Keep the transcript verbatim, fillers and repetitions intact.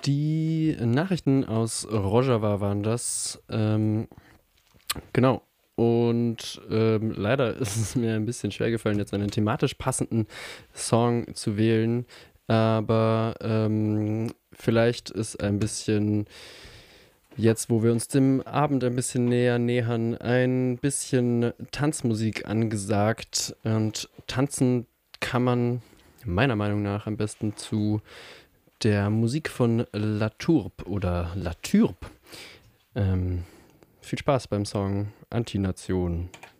Die Nachrichten aus Rojava waren das. Ähm, genau. Und ähm, leider ist es mir ein bisschen schwer gefallen, jetzt einen thematisch passenden Song zu wählen. Aber ähm, vielleicht ist ein bisschen, jetzt wo wir uns dem Abend ein bisschen näher nähern, ein bisschen Tanzmusik angesagt. Und tanzen kann man meiner Meinung nach am besten zu der Musik von La Tourbe oder La Turbe. Ähm, viel Spaß beim Song Antination.